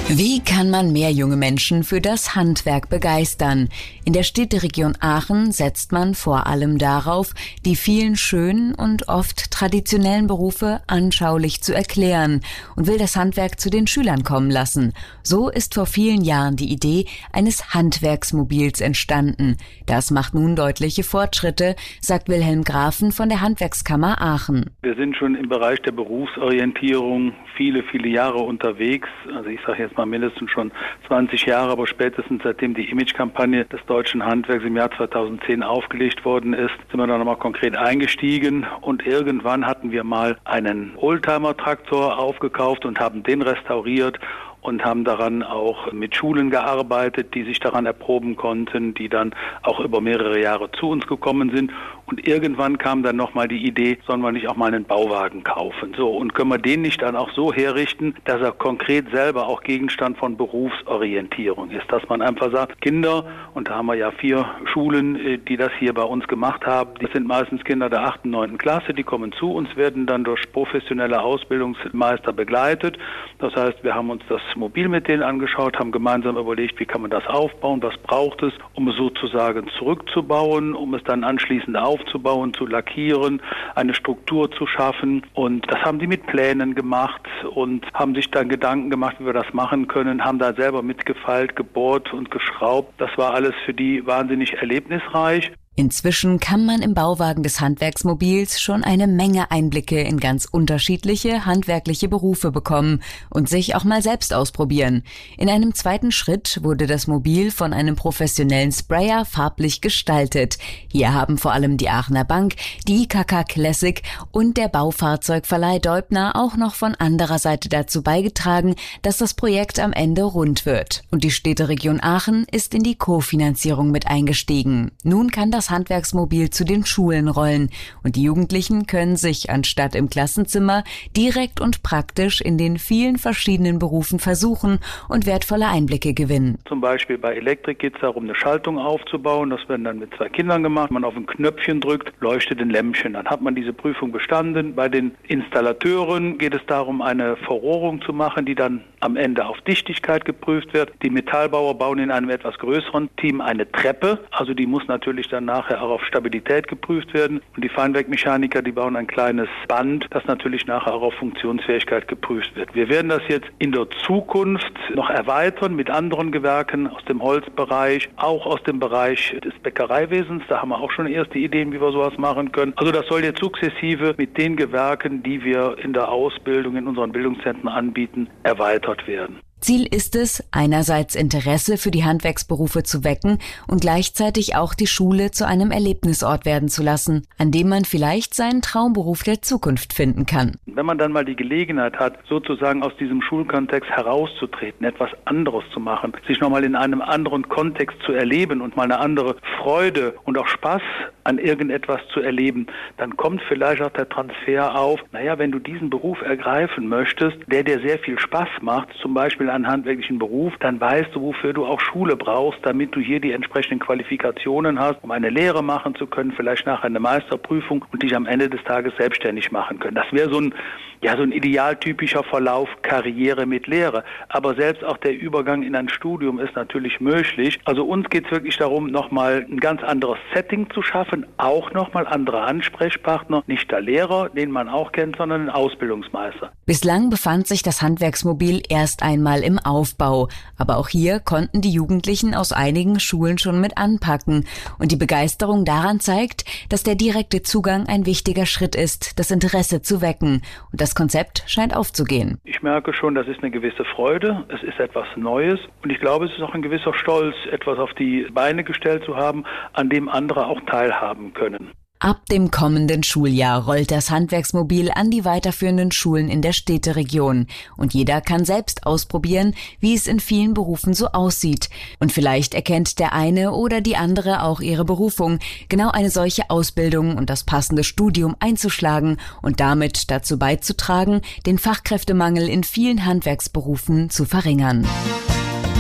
Wie kann man mehr junge Menschen für das Handwerk begeistern? In der Städteregion Aachen setzt man vor allem darauf, die vielen schönen und oft traditionellen Berufe anschaulich zu erklären und will das Handwerk zu den Schülern kommen lassen. So ist vor vielen Jahren die Idee eines Handwerksmobils entstanden. Das macht nun deutliche Fortschritte, sagt Wilhelm Grafen von der Handwerkskammer Aachen. Wir sind schon im Bereich der Berufsorientierung viele Jahre unterwegs. Also ich sage jetzt mal mindestens schon 20 Jahre, aber spätestens seitdem die Imagekampagne des deutschen Handwerks im Jahr 2010 aufgelegt worden ist, sind wir da nochmal konkret eingestiegen und irgendwann hatten wir mal einen Oldtimer-Traktor aufgekauft und haben den restauriert und haben daran auch mit Schulen gearbeitet, die sich daran erproben konnten, die dann auch über mehrere Jahre zu uns gekommen sind. Und irgendwann kam dann nochmal die Idee, sollen wir nicht auch mal einen Bauwagen kaufen? So, und können wir den nicht dann auch so herrichten, dass er konkret selber auch Gegenstand von Berufsorientierung ist? Dass man einfach sagt, Kinder, und da haben wir ja 4 Schulen, die das hier bei uns gemacht haben, das sind meistens Kinder der 8. und 9. Klasse, die kommen zu uns, werden dann durch professionelle Ausbildungsmeister begleitet. Das heißt, wir haben uns das Mobil mit denen angeschaut, haben gemeinsam überlegt, wie kann man das aufbauen, was braucht es, um es sozusagen zurückzubauen, um es dann anschließend aufzubauen, zu lackieren, eine Struktur zu schaffen. Und das haben die mit Plänen gemacht und haben sich dann Gedanken gemacht, wie wir das machen können, haben da selber mitgefeilt, gebohrt und geschraubt. Das war alles für die wahnsinnig erlebnisreich. Inzwischen kann man im Bauwagen des Handwerksmobils schon eine Menge Einblicke in ganz unterschiedliche handwerkliche Berufe bekommen und sich auch mal selbst ausprobieren. In einem zweiten Schritt wurde das Mobil von einem professionellen Sprayer farblich gestaltet. Hier haben vor allem die Aachener Bank, die IKK Classic und der Baufahrzeugverleih Deubner auch noch von anderer Seite dazu beigetragen, dass das Projekt am Ende rund wird. Und die Städteregion Aachen ist in die Kofinanzierung mit eingestiegen. Nun kann das Handwerksmobil zu den Schulen rollen und die Jugendlichen können sich anstatt im Klassenzimmer direkt und praktisch in den vielen verschiedenen Berufen versuchen und wertvolle Einblicke gewinnen. Zum Beispiel bei Elektrik geht es darum, eine Schaltung aufzubauen. Das werden dann mit 2 Kindern gemacht. Wenn man auf ein Knöpfchen drückt, leuchtet ein Lämpchen. Dann hat man diese Prüfung bestanden. Bei den Installateuren geht es darum, eine Verrohrung zu machen, die dann am Ende auf Dichtigkeit geprüft wird. Die Metallbauer bauen in einem etwas größeren Team eine Treppe. Also die muss natürlich dann nachher auch auf Stabilität geprüft werden. Und die Feinwerkmechaniker, die bauen ein kleines Band, das natürlich nachher auch auf Funktionsfähigkeit geprüft wird. Wir werden das jetzt in der Zukunft noch erweitern mit anderen Gewerken aus dem Holzbereich, auch aus dem Bereich des Bäckereiwesens. Da haben wir auch schon erste Ideen, wie wir sowas machen können. Also das soll jetzt sukzessive mit den Gewerken, die wir in der Ausbildung in unseren Bildungszentren anbieten, erweitert werden. Ziel ist es, einerseits Interesse für die Handwerksberufe zu wecken und gleichzeitig auch die Schule zu einem Erlebnisort werden zu lassen, an dem man vielleicht seinen Traumberuf der Zukunft finden kann. Wenn man dann mal die Gelegenheit hat, sozusagen aus diesem Schulkontext herauszutreten, etwas anderes zu machen, sich nochmal in einem anderen Kontext zu erleben und mal eine andere Freude und auch Spaß an irgendetwas zu erleben, dann kommt vielleicht auch der Transfer auf, wenn du diesen Beruf ergreifen möchtest, der dir sehr viel Spaß macht, zum Beispiel einen handwerklichen Beruf, dann weißt du, wofür du auch Schule brauchst, damit du hier die entsprechenden Qualifikationen hast, um eine Lehre machen zu können, vielleicht nachher eine Meisterprüfung und dich am Ende des Tages selbstständig machen können. Das wäre so ein idealtypischer Verlauf Karriere mit Lehre. Aber selbst auch der Übergang in ein Studium ist natürlich möglich. Also uns geht es wirklich darum, nochmal ein ganz anderes Setting zu schaffen, auch nochmal andere Ansprechpartner, nicht der Lehrer, den man auch kennt, sondern den Ausbildungsmeister. Bislang befand sich das Handwerksmobil erst einmal im Aufbau. Aber auch hier konnten die Jugendlichen aus einigen Schulen schon mit anpacken. Und die Begeisterung daran zeigt, dass der direkte Zugang ein wichtiger Schritt ist, das Interesse zu wecken. Und das Konzept scheint aufzugehen. Ich merke schon, das ist eine gewisse Freude, es ist etwas Neues und ich glaube, es ist auch ein gewisser Stolz, etwas auf die Beine gestellt zu haben, an dem andere auch teilhaben können. Ab dem kommenden Schuljahr rollt das Handwerksmobil an die weiterführenden Schulen in der Städteregion. Und jeder kann selbst ausprobieren, wie es in vielen Berufen so aussieht. Und vielleicht erkennt der eine oder die andere auch ihre Berufung, genau eine solche Ausbildung und das passende Studium einzuschlagen und damit dazu beizutragen, den Fachkräftemangel in vielen Handwerksberufen zu verringern.